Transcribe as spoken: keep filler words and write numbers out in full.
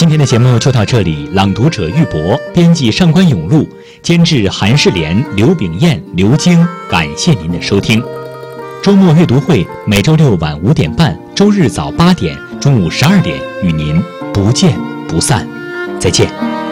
天的节目就到这里，朗读者玉博，编辑上官永路，监制韩世莲、刘炳燕、刘晶。感谢您的收听。周末阅读会每周六晚五点半，周日早八点，中午十二点与您不见不散。再见。